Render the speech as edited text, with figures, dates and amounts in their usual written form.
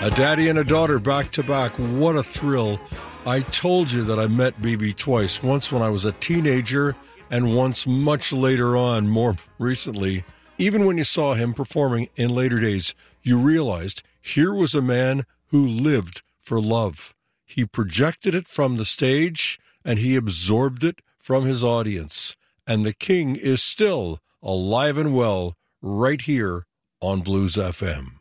A daddy and a daughter back to back. What a thrill. I told you that I met BB twice, once when I was a teenager and once much later on, more recently. Even when you saw him performing in later days, you realized here was a man who lived for love. He projected it from the stage and he absorbed it from his audience. And the King is still alive and well right here on Blues FM.